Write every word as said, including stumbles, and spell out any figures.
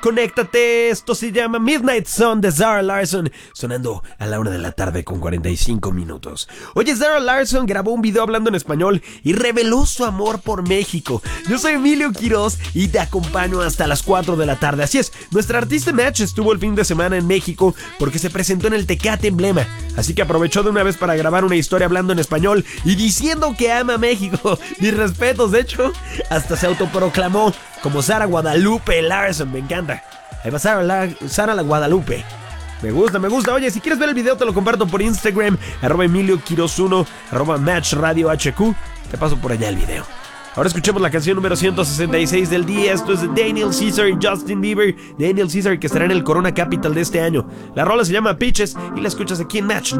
Conéctate, esto se llama Midnight Sun de Zara Larsson, sonando a la una de la tarde con cuarenta y cinco minutos. Oye, Zara Larsson grabó un video hablando en español y reveló su amor por México. Yo soy Emilio Quiroz y te acompaño hasta las cuatro de la tarde. Así es, nuestra artista Match estuvo el fin de semana en México porque se presentó en el Tecate Emblema, así que aprovechó de una vez para grabar una historia hablando en español y diciendo que ama México. Mis respetos, de hecho, hasta se autoproclamó como Sara Guadalupe Larsson, me encanta. Ahí va Sara la, Sara la Guadalupe. Me gusta, me gusta. Oye, si quieres ver el video te lo comparto por Instagram, arroba Emilio Quiroz uno, arroba Match Radio H Q. Te paso por allá el video. Ahora escuchemos la canción número ciento sesenta y seis del día. Esto es de Daniel Caesar y Justin Bieber. Daniel Caesar, que estará en el Corona Capital de este año. La rola se llama Peaches y la escuchas aquí en Match